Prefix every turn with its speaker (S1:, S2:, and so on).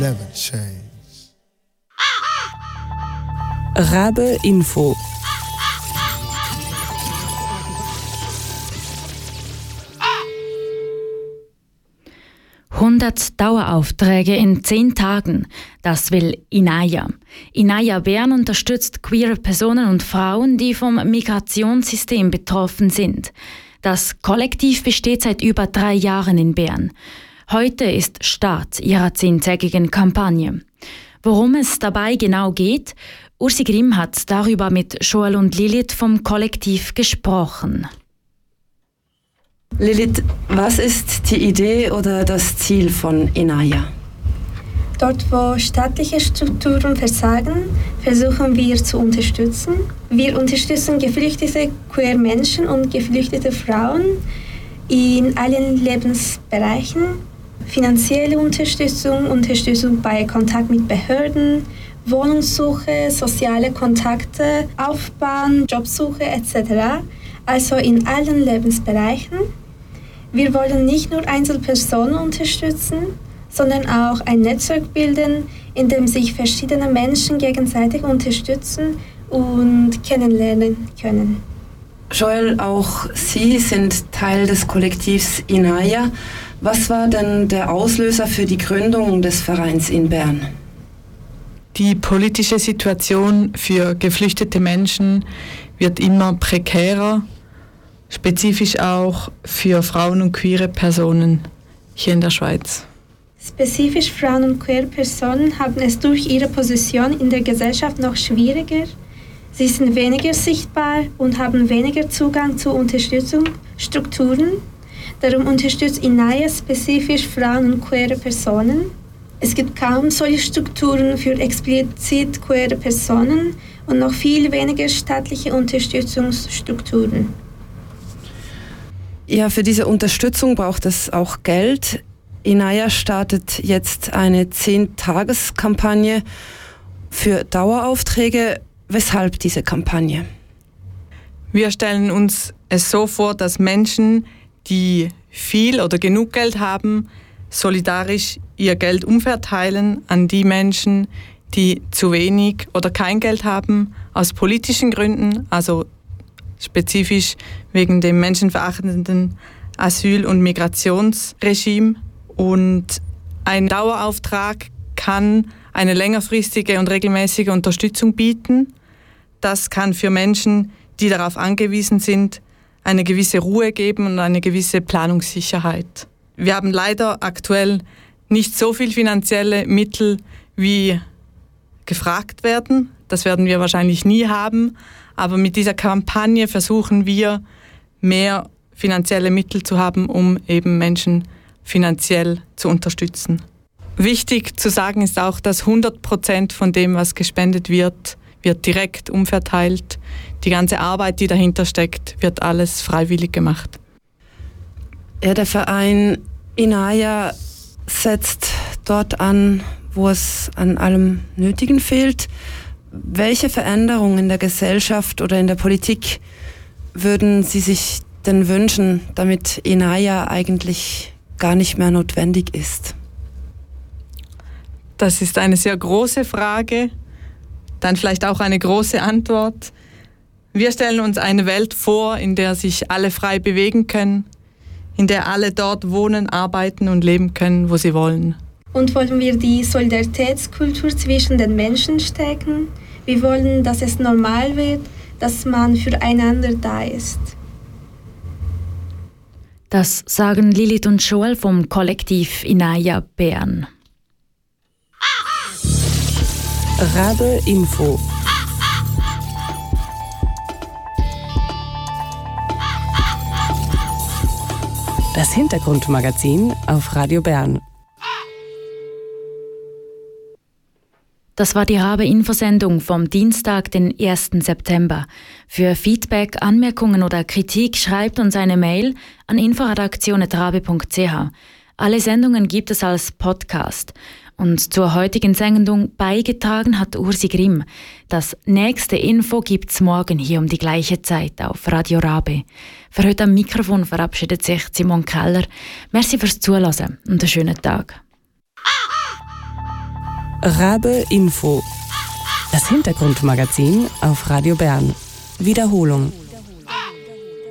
S1: never change.
S2: Rabe Info.
S3: Daueraufträge in 10 Tagen. Das will Inaya. Inaya Bern unterstützt queere Personen und Frauen, die vom Migrationssystem betroffen sind. Das Kollektiv besteht seit über 3 Jahren in Bern. Heute ist Start ihrer 10-tägigen Kampagne. Worum es dabei genau geht? Ursi Grimm hat darüber mit Joel und Lilith vom Kollektiv gesprochen.
S4: Lilith, was ist die Idee oder das Ziel von Inaya?
S5: Dort, wo staatliche Strukturen versagen, versuchen wir zu unterstützen. Wir unterstützen geflüchtete queer Menschen und geflüchtete Frauen in allen Lebensbereichen. Finanzielle Unterstützung, Unterstützung bei Kontakt mit Behörden, Wohnungssuche, soziale Kontakte aufbauen, Jobsuche etc. Also in allen Lebensbereichen. Wir wollen nicht nur Einzelpersonen unterstützen, sondern auch ein Netzwerk bilden, in dem sich verschiedene Menschen gegenseitig unterstützen und kennenlernen können.
S4: Joel, auch Sie sind Teil des Kollektivs Inaya. Was war denn der Auslöser für die Gründung des Vereins in Bern?
S6: Die politische Situation für geflüchtete Menschen wird immer prekärer, spezifisch auch für Frauen und queere Personen hier in der Schweiz.
S5: Spezifisch Frauen und queere Personen haben es durch ihre Position in der Gesellschaft noch schwieriger. Sie sind weniger sichtbar und haben weniger Zugang zu Unterstützungsstrukturen. Darum unterstützt Inaya spezifisch Frauen und queere Personen. Es gibt kaum solche Strukturen für explizit queere Personen und noch viel weniger staatliche Unterstützungsstrukturen.
S4: Ja, für diese Unterstützung braucht es auch Geld. Inaya startet jetzt eine 10-Tages-Kampagne für Daueraufträge. Weshalb diese Kampagne?
S6: Wir stellen uns es so vor, dass Menschen, die viel oder genug Geld haben, solidarisch ihr Geld umverteilen an die Menschen, die zu wenig oder kein Geld haben, aus politischen Gründen, also spezifisch wegen dem menschenverachtenden Asyl- und Migrationsregime. Und ein Dauerauftrag kann eine längerfristige und regelmäßige Unterstützung bieten. Das kann für Menschen, die darauf angewiesen sind, eine gewisse Ruhe geben und eine gewisse Planungssicherheit. Wir haben leider aktuell nicht so viel finanzielle Mittel, wie gefragt werden. Das werden wir wahrscheinlich nie haben. Aber mit dieser Kampagne versuchen wir, mehr finanzielle Mittel zu haben, um eben Menschen finanziell zu unterstützen. Wichtig zu sagen ist auch, dass 100% von dem, was gespendet wird direkt umverteilt. Die ganze Arbeit, die dahinter steckt, wird alles freiwillig gemacht.
S4: Ja, der Verein Inaya setzt dort an, wo es an allem Nötigen fehlt. Welche Veränderungen in der Gesellschaft oder in der Politik würden Sie sich denn wünschen, damit Inaya eigentlich gar nicht mehr notwendig ist?
S6: Das ist eine sehr große Frage, dann vielleicht auch eine große Antwort. Wir stellen uns eine Welt vor, in der sich alle frei bewegen können, in der alle dort wohnen, arbeiten und leben können, wo sie wollen.
S5: Und wollen wir die Solidaritätskultur zwischen den Menschen stärken? Wir wollen, dass es normal wird, dass man füreinander da ist.
S3: Das sagen Lilith und Joel vom Kollektiv Inaya Bern.
S2: Rabe Info. Das Hintergrundmagazin auf Radio Bern.
S3: Das war die Rabe-Infosendung vom Dienstag, den 1. September. Für Feedback, Anmerkungen oder Kritik schreibt uns eine Mail an info@rabe.ch. Alle Sendungen gibt es als Podcast. Und zur heutigen Sendung beigetragen hat Ursi Grimm. Das nächste Info gibt's morgen hier um die gleiche Zeit auf Radio Rabe. Für heute am Mikrofon verabschiedet sich Simon Keller. Merci fürs Zuhören und einen schönen Tag.
S2: Rabe Info. Das Hintergrundmagazin auf Radio Bern. Wiederholung.